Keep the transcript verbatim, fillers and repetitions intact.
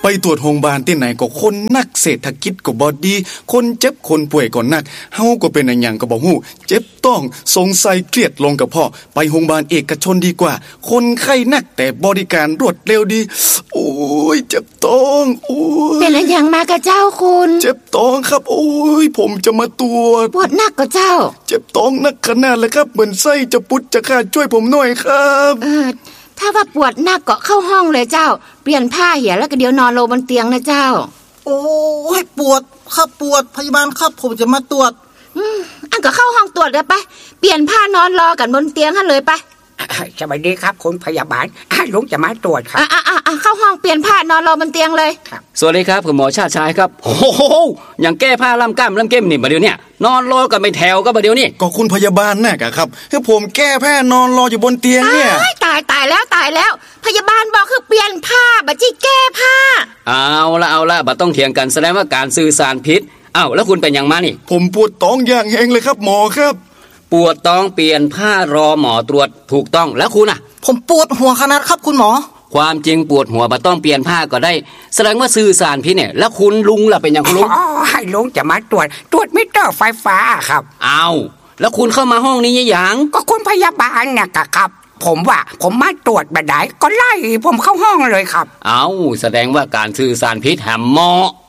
ตรวจโรงพยาบาลที่ไหนก็คนนักเศรษฐกิจก็บ่ดีคนเจ็บคนป่วยก็นักเฮาก็เป็นอันหยังก็บ่ฮู้เจ็บต้องสงสัยเครียดลงกับพ่อไปโรงพยาบาลเอกชนดีกว่าคนไข้นักแต่บริการรวดเร็วดีโอ้ยเจ็บท้องโอ้ยเป็นอันหยังมากะเจ้าคุณเจ็บท้องครับโอ้ยผมจะมาตรวจปวดนักกะเจ้าเจ็บท้องนักขนาดเลยครับเหมือนไส้จะปุดจะขาดช่วยผมหน่อยครับเออถ้าว่าปวดนักก็เข้าห้องเลยเจ้าเปลี่ยนผ้าเหี่ยแล้วก็เดี๋ยวนอนลงบนเตียงนะเจ้าโอ้ยปวดครับปวดพยาบาลครับผมจะมาตรวจอืมอันก็เข้าห้องตรวจเลยไปเปลี่ยนผ้านอนรอกันบนเตียงให้เลยไปสวัสดีครับคุณพยาบาลลุงจะมาตรวจครับอ่ะๆๆเข้าห้องเปลี่ยนผ้านอนรอบนเตียงเลยสวัสดีครับคุณหมอชาติชายครับโอ้โหอย่างแก้ผ้าล่ำกล้ามล่ำเก้มนี่บัดเดี๋ยวนี้นอนรอกันไม่แถวก็บัดเดี๋ยวนี้ก็คุณพยาบาลน่ะกะครับคือผมแก้ผ้านอนรออยู่บนเตียงเนี่ยตายตายแล้วตายแล้วพยาบาลบอกคือเปลี่ยนผ้าบัดจี้แก้ผ้าเอาละเอาละบัดต้องเถียงกันแสดงว่าการสื่อสารผิดอ้าวแล้วคุณเป็นอย่างมานี่ผมปวดท้องอย่างแห้งเลยครับหมอครับปวดท้องเปลี่ยนผ้ารอหมอตรวจถูกต้องแล้วคุณอ่ะผมปวดหัวขนาดครับคุณหมอความจริงปวดหัวบ่ต้องเปลี่ยนผ้าก็ได้แสดงว่าสื่อสารผิดเนี่ยแล้วคุณลุงล่ะเป็นอย่างคุณลุงอ๋อให้ลุงจะมาตรวจตรวจมิเตอร์ไฟฟ้าครับอ้าวแล้วคุณเข้ามาห้องนี้ยังก็คุณพยาบาลเนี่ยครับผมว่าผมมาตรวจบัดใดก็ไล่ผมเข้าห้องเลยครับอ้าวแสดงว่าการสื่อสารผิดแหมหมอ